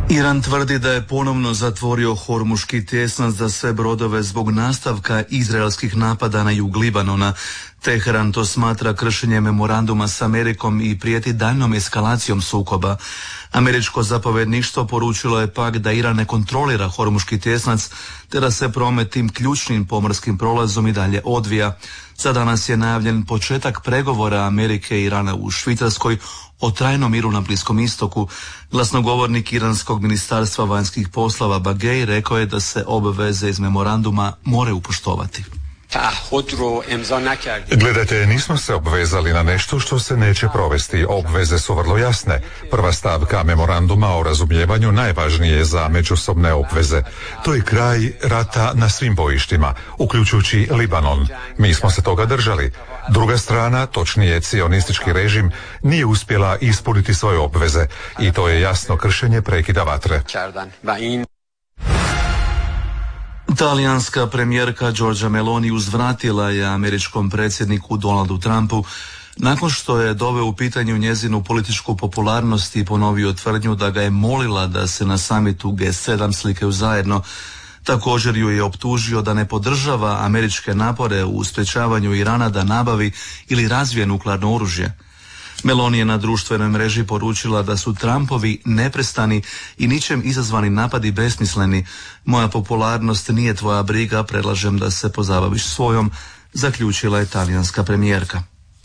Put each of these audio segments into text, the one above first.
Iran tvrdi da je ponovno zatvorio Hormuški tjesnac za sve brodove zbog nastavka izraelskih napada na jug Libanona. Teheran to smatra kršenjem memoranduma s Amerikom i prijeti daljnom eskalacijom sukoba. Američko zapovjedništvo poručilo je pak da Iran ne kontrolira Hormuški tjesnac te da se promet tim ključnim pomorskim prolazom i dalje odvija. Za danas je najavljen početak pregovora Amerike i Irana u Švicarskoj o trajnom miru na Bliskom istoku. Glasnogovornik iranskog ministarstva vanjskih poslova Bagej rekao je da se obveze iz memoranduma moraju poštovati. Gledajte, nismo se obvezali na nešto što se neće provesti. Obveze su vrlo jasne. Prva stavka memoranduma o razumijevanju najvažnije je za međusobne obveze. To je kraj rata na svim bojištima, uključujući Libanon. Mi smo se toga držali. Druga strana, točnije cionistički režim, nije uspjela ispuniti svoje obveze i to je jasno kršenje prekida vatre. Talijanska premijerka Giorgia Meloni uzvratila je američkom predsjedniku Donaldu Trumpu nakon što je doveo u pitanju njezinu političku popularnost i ponovio tvrdnju da ga je molila da se na samitu G7 slikaju zajedno. Također ju je optužio da ne podržava američke napore u sprječavanju Irana da nabavi ili razvije nuklearno oružje. Meloni je na društvenoj mreži poručila da su Trumpovi neprestani i ničem izazvani napadi besmisleni. Moja popularnost nije tvoja briga, predlažem da se pozabaviš svojom, zaključila je talijanska premijerka.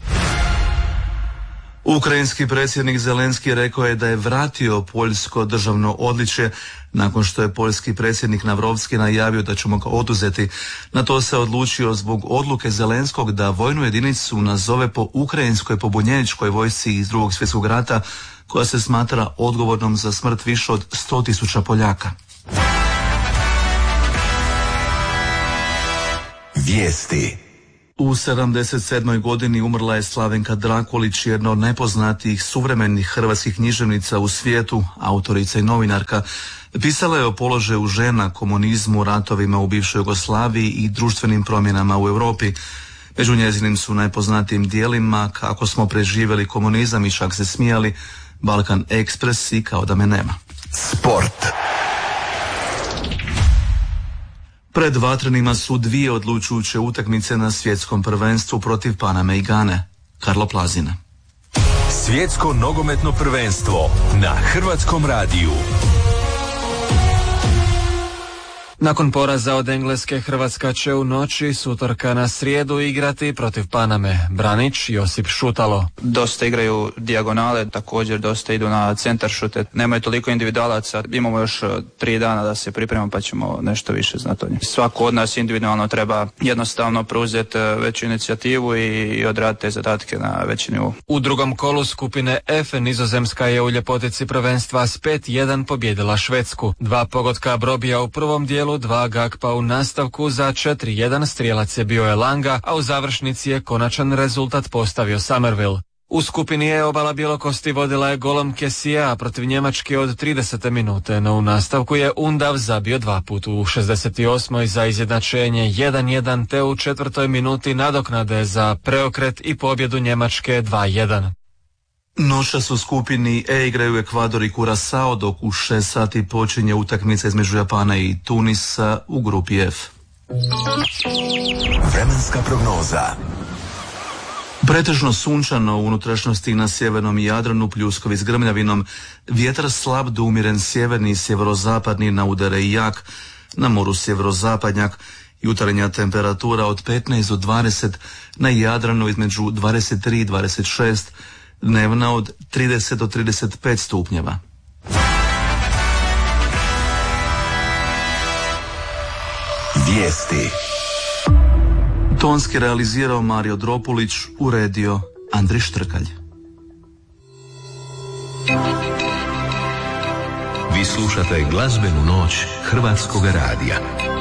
Ukrajinski predsjednik Zelenski rekao je da je vratio poljsko državno odličje nakon što je poljski predsjednik Navrovski najavio da će mu ga oduzeti. Na to se odlučio zbog odluke Zelenskog da vojnu jedinicu nazove po ukrajinskoj pobunjeničkoj vojsci iz Drugog svjetskog rata koja se smatra odgovornom za smrt više od 100.000 Poljaka. Vijesti. U 77. godini umrla je Slavenka Drakulić, jedna od najpoznatijih suvremenih hrvatskih književnica u svijetu, autorica i novinarka. Pisala je o položaju žena, komunizmu, ratovima u bivšoj Jugoslaviji i društvenim promjenama u Europi. Među njezinim su najpoznatijim dijelima Kako smo preživjeli komunizam i Čak se smijali, Balkan Ekspres i Kao da me nema. Sport. Pred vatrenima su dvije odlučujuće utakmice na svjetskom prvenstvu protiv Paname i Gane. Karlo Plazina. Svjetsko nogometno prvenstvo na Hrvatskom radiju. Nakon poraza od Engleske, Hrvatska će u noći s utorka na srijedu igrati protiv Paname. Branić, Josip Šutalo. Dosta igraju dijagonale, također dosta idu na centar šute. Nemaju toliko individualaca, imamo još 3 dana da se pripremamo pa ćemo nešto više znati o njih. Svako od nas individualno treba jednostavno preuzeti veću inicijativu i odraditi te zadatke na veći nivou. U drugom kolu skupine F Nizozemska je u ljepotici prvenstva s 5-1 pobjedila Švedsku. 2 pogotka Brobija u prvom dijelu, 2 Gakpa u nastavku, za 4-1 strijelac je bio Elanga, a u završnici je konačan rezultat postavio Somerville. U skupini E obala Bjelokosti vodila je golom Kesija protiv Njemačke od 30. minute, no u nastavku je Undav zabio 2 puta, u 68. za izjednačenje 1-1 te u 4. minuti nadoknade za preokret i pobjedu Njemačke 2-1. Noćas u skupini E igraju Ekvador i Curacao, dok u 6 sati počinje utakmica između Japana i Tunisa u grupi F. Vremenska prognoza. Pretežno sunčano u unutrašnjosti i na sjevernom Jadranu, pljuskovi s grmljavinom, vjetar slab do umjeren sjeverni i sjeverozapadni, na udare i jak, na moru sjeverozapadnjak, jutarnja temperatura od 15 do 20, na Jadranu između 23 i 26, dnevna od 30 do 35 stupnjeva. Vijesti. Tonski realizirao Mario Dropulić, uredio Andrij Štrkalj. Vi slušate glazbenu noć Hrvatskog radija.